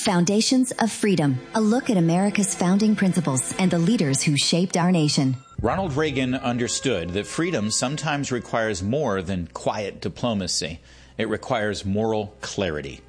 Foundations of Freedom, a look at America's founding principles and the leaders who shaped our nation. Ronald Reagan understood that freedom sometimes requires more than quiet diplomacy. It requires moral clarity.